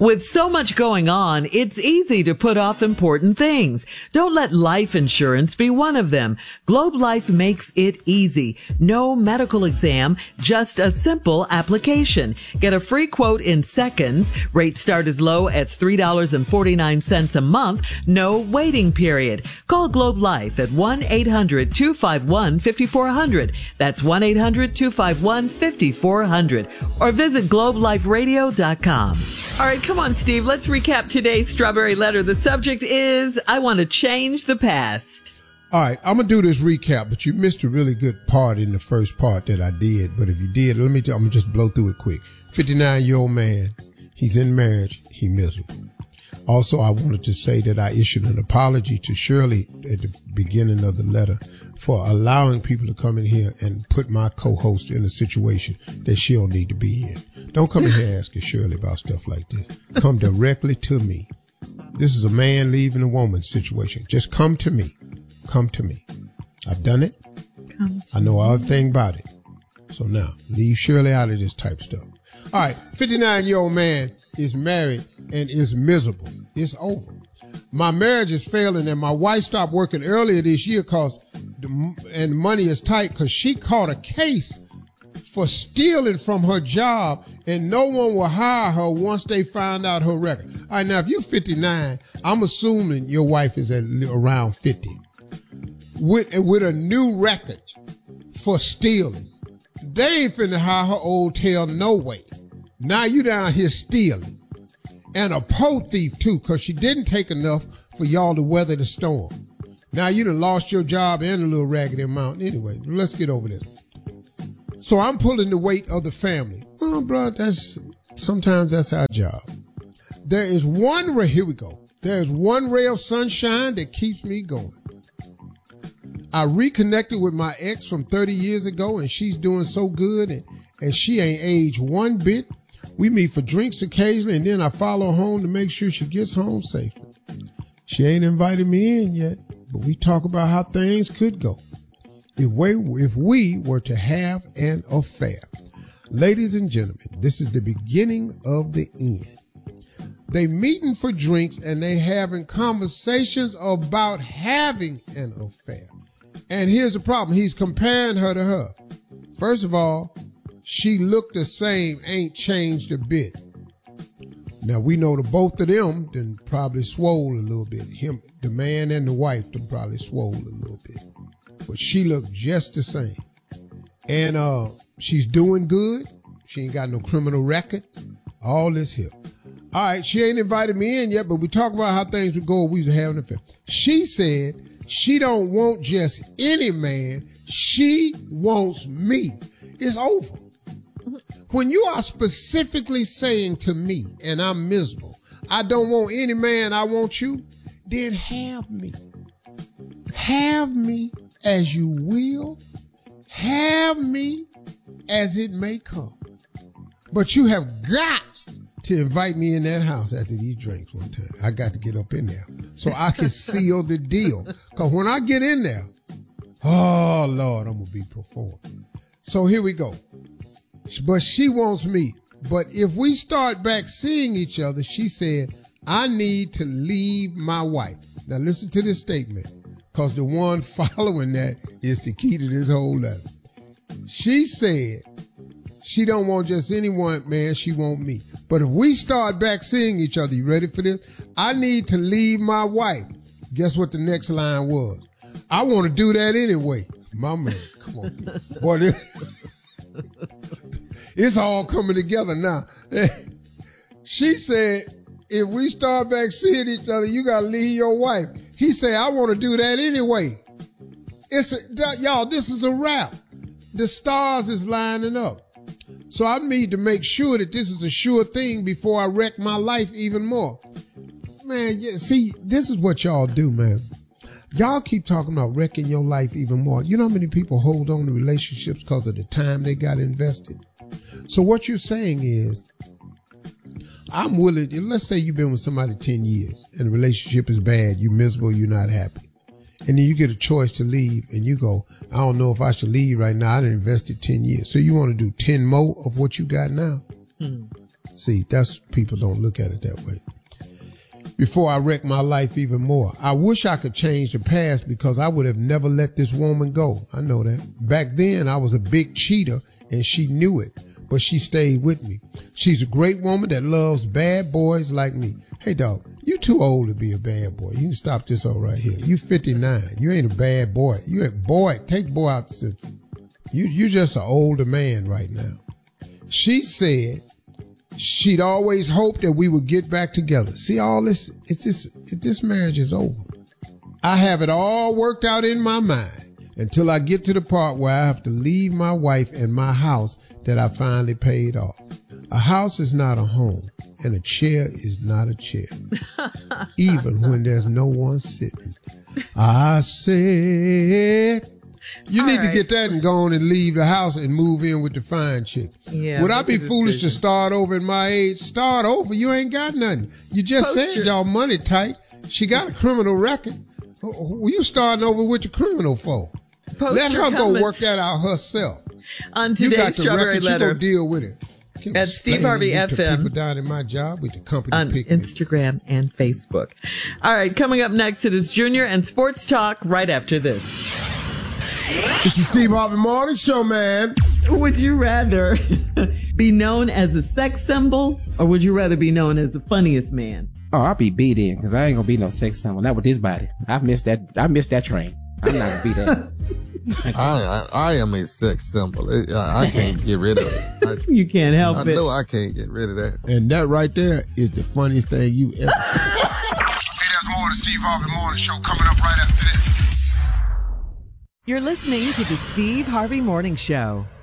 With so much going on, it's easy to put off important things. Don't let life insurance be one of them. Globe Life makes it easy. No medical exam, just a simple application. Get a free quote in seconds. Rates start as low as $3.49 a month. No waiting period. Call Globe Life at 1-800-251-5400. That's 1-800-251-5400. Or visit globeliferadio.com. All right, come on, Steve. Let's recap today's Strawberry Letter. The subject is, I want to change the past. All right, I'm going to do this recap, but you missed a really good part in the first part that I did. But if you did, I'm going to just blow through it quick. 59-year-old man, he's in marriage, he miserable. Also, I wanted to say that I issued an apology to Shirley at the beginning of the letter for allowing people to come in here and put my co-host in a situation that she don't need to be in. Don't come in here asking Shirley about stuff like this. Come directly to me. This is a man leaving a woman situation. Just come to me. Come to me. I've done it. I know everything about it. So now, leave Shirley out of this type of stuff. All right, 59-year-old man is married and is miserable. It's over. My marriage is failing and my wife stopped working earlier this year and money is tight because she caught a case for stealing from her job and no one will hire her once they find out her record. All right, now if you're 59, I'm assuming your wife is at around 50 with a new record for stealing. They ain't finna hire her old tail no way. Now you down here stealing. And a pole thief too, cause she didn't take enough for y'all to weather the storm. Now you done lost your job and a little raggedy amount. Anyway, let's get over this. So I'm pulling the weight of the family. Oh, bro, sometimes that's our job. Here we go. There's one ray of sunshine that keeps me going. I reconnected with my ex from 30 years ago and she's doing so good and she ain't aged one bit. We meet for drinks occasionally and then I follow her home to make sure she gets home safely. She ain't invited me in yet, but we talk about how things could go if we were to have an affair. Ladies and gentlemen, this is the beginning of the end. They meeting for drinks and they having conversations about having an affair. And here's the problem. He's comparing her to her. First of all, she looked the same, ain't changed a bit. Now, we know the both of them then probably swole a little bit. Him, the man and the wife, then probably swole a little bit. But she looked just the same. And she's doing good. She ain't got no criminal record. All this here. All right, she ain't invited me in yet, but we talk about how things would go if we was having an affair. She said she don't want just any man. She wants me. It's over. When you are specifically saying to me, and I'm miserable, I don't want any man, I want you, then have me. Have me as you will. Have me as it may come. But you have got to invite me in that house after these drinks one time. I got to get up in there so I can seal the deal. Because when I get in there, oh, Lord, I'm going to be performing. So here we go. But she wants me. But if we start back seeing each other, she said, I need to leave my wife. Now listen to this statement, because the one following that is the key to this whole letter. She said she don't want just anyone, man, she want me. But if we start back seeing each other, you ready for this? I need to leave my wife. Guess what the next line was? I want to do that anyway. My man, come on. Boy, it's all coming together now. She said, if we start back seeing each other, you got to leave your wife. He said, I want to do that anyway. Y'all, this is a wrap. The stars is lining up. So I need to make sure that this is a sure thing before I wreck my life even more. Man, yeah, see, this is what y'all do, man. Y'all keep talking about wrecking your life even more. You know how many people hold on to relationships because of the time they got invested? So what you're saying is, I'm willing, let's say you've been with somebody 10 years and the relationship is bad, you're miserable, you're not happy. And then you get a choice to leave and you go, I don't know if I should leave right now. I done invested 10 years. So you want to do 10 more of what you got now? See, people don't look at it that way. Before I wreck my life even more, I wish I could change the past because I would have never let this woman go. I know that. Back then, I was a big cheater and she knew it, but she stayed with me. She's a great woman that loves bad boys like me. Hey, dog, you too old to be a bad boy. You can stop this all right here. You 59. You ain't a bad boy. You ain't boy. Take boy out the system. You just an older man right now. She said she'd always hoped that we would get back together. See, all this, this marriage is over. I have it all worked out in my mind until I get to the part where I have to leave my wife and my house that I finally paid off. A house is not a home, and a chair is not a chair, even when there's no one sitting. I said... You need to get that and go on and leave the house and move in with the fine chick. Yeah, would I be foolish to start over at my age? Start over? You ain't got nothing. You just said y'all money tight. She got a criminal record. Who you starting over with your criminal for? Let her go work that out herself. On today's Strawberry Letter. You go deal with it. At Steve Harvey FM. People down in my job with the company on Instagram and Facebook. All right, coming up next, it is Junior and Sports Talk right after this. This is Steve Harvey Morning Show, man. Would you rather be known as a sex symbol or would you rather be known as the funniest man? Oh, I'll be beat in because I ain't gonna be no sex symbol. Not with this body. I missed that train. I'm not gonna be that. I am a sex symbol. I can't get rid of it. You can't help it. I know I can't get rid of that. And that right there is the funniest thing you ever seen. Hey, there's more of the Steve Harvey Morning Show coming up right after this. You're listening to the Steve Harvey Morning Show.